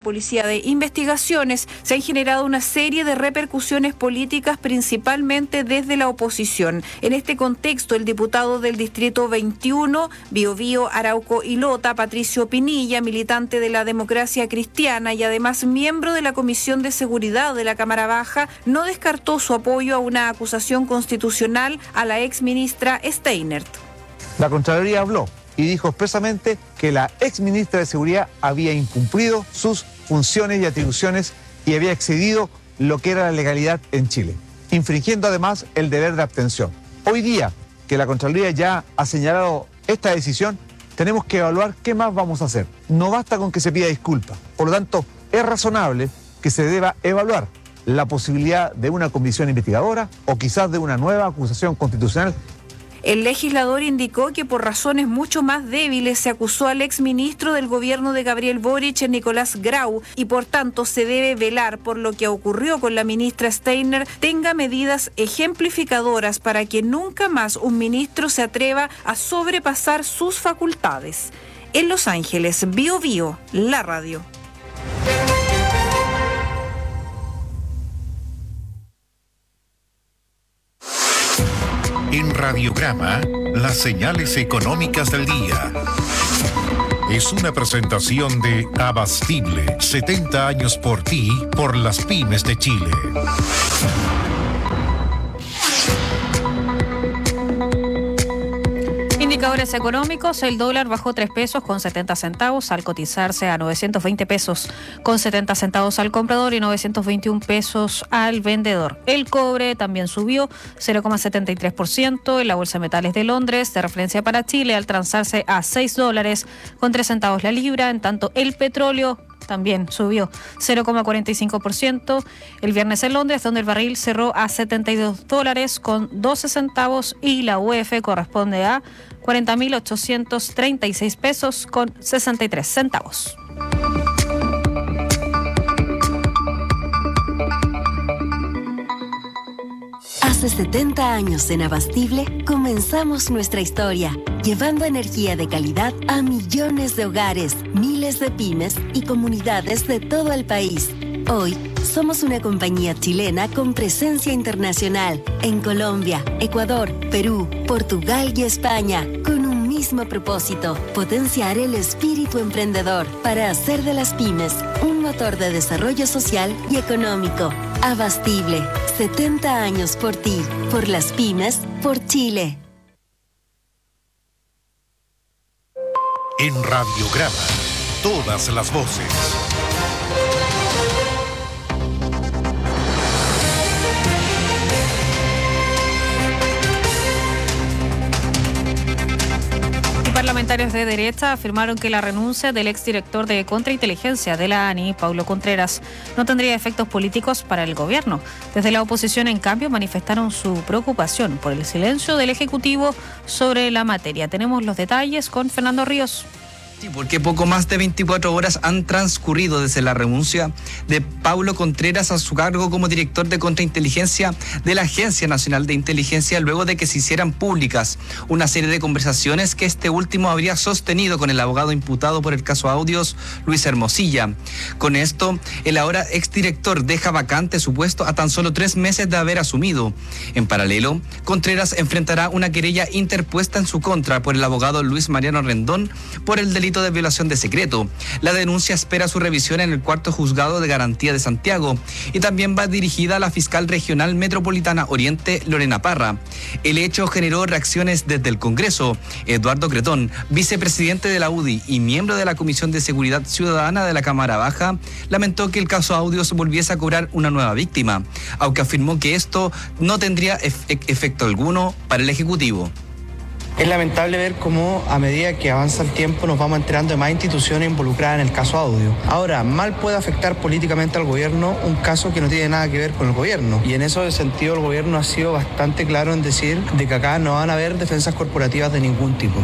Policía de Investigaciones, se han generado una serie de repercusiones políticas, principalmente desde la oposición. En este contexto, el diputado del Distrito 21, Biobío, Arauco y Lota, Patricio Pinilla, militante de la Democracia Cristiana y además miembro de la Comisión de Seguridad de la Cámara Baja, no descartó su apoyo a una acusación constitucional a la exministra Steinert. La Contraloría habló y dijo expresamente que la exministra de Seguridad había incumplido sus funciones y atribuciones y había excedido lo que era la legalidad en Chile, infringiendo además el deber de abstención. Hoy día, que la Contraloría ya ha señalado esta decisión, tenemos que evaluar qué más vamos a hacer. No basta con que se pida disculpas. Por lo tanto, es razonable que se deba evaluar la posibilidad de una comisión investigadora o quizás de una nueva acusación constitucional. El legislador indicó que por razones mucho más débiles se acusó al exministro del gobierno de Gabriel Boric, Nicolás Grau, y por tanto se debe velar por lo que ocurrió con la ministra Steiner, tenga medidas ejemplificadoras para que nunca más un ministro se atreva a sobrepasar sus facultades. En Los Ángeles, Biobío, la radio. En Radiograma, las señales económicas del día. Es una presentación de Abastible, 70 años por ti, por las pymes de Chile. Indicadores económicos: el dólar bajó 3 pesos con 70 centavos al cotizarse a 920 pesos con 70 centavos al comprador y 921 pesos al vendedor. El cobre también subió 0,73% en la Bolsa de Metales de Londres, de referencia para Chile, al transarse a $6 con 3 centavos la libra. En tanto, el petróleo también subió 0,45% el viernes en Londres, donde el barril cerró a $72 con 12 centavos y la UF corresponde a 40.836 pesos con 63 centavos. Hace 70 años en Abastible comenzamos nuestra historia, llevando energía de calidad a millones de hogares, miles de pymes y comunidades de todo el país. Hoy somos una compañía chilena con presencia internacional en Colombia, Ecuador, Perú, Portugal y España, con un mismo propósito: potenciar el espíritu emprendedor para hacer de las pymes un motor de desarrollo social y económico. Abastible, 70 años por ti, por las pymes, por Chile. En Radiograma, todas las voces. Parlamentarios de derecha afirmaron que la renuncia del exdirector de Contrainteligencia de la ANI, Paulo Contreras, no tendría efectos políticos para el gobierno. Desde la oposición, en cambio, manifestaron su preocupación por el silencio del Ejecutivo sobre la materia. Tenemos los detalles con Fernando Ríos. Sí, porque poco más de 24 horas han transcurrido desde la renuncia de Paulo Contreras a su cargo como director de Contrainteligencia de la Agencia Nacional de Inteligencia, luego de que se hicieran públicas una serie de conversaciones que este último habría sostenido con el abogado imputado por el caso Audios, Luis Hermosilla. Con esto, el ahora exdirector deja vacante su puesto a tan solo 3 meses de haber asumido. En paralelo, Contreras enfrentará una querella interpuesta en su contra por el abogado Luis Mariano Rendón por el delito de violación de secreto. La denuncia espera su revisión en el 4º Juzgado de Garantía de Santiago y también va dirigida a la fiscal regional metropolitana Oriente, Lorena Parra. El hecho generó reacciones desde el Congreso. Eduardo Cretón, vicepresidente de la UDI y miembro de la Comisión de Seguridad Ciudadana de la Cámara Baja, lamentó que el caso Audios volviese a cobrar una nueva víctima, aunque afirmó que esto no tendría efecto alguno para el Ejecutivo. Es lamentable ver cómo a medida que avanza el tiempo nos vamos enterando de más instituciones involucradas en el caso Audio. Ahora, mal puede afectar políticamente al gobierno un caso que no tiene nada que ver con el gobierno. Y en ese sentido el gobierno ha sido bastante claro en decir de que acá no van a haber defensas corporativas de ningún tipo.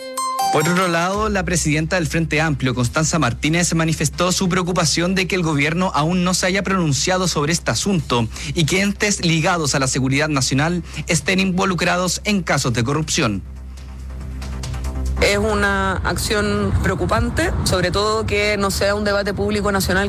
Por otro lado, la presidenta del Frente Amplio, Constanza Martínez, manifestó su preocupación de que el gobierno aún no se haya pronunciado sobre este asunto y que entes ligados a la seguridad nacional estén involucrados en casos de corrupción. Es una acción preocupante, sobre todo que no sea un debate público nacional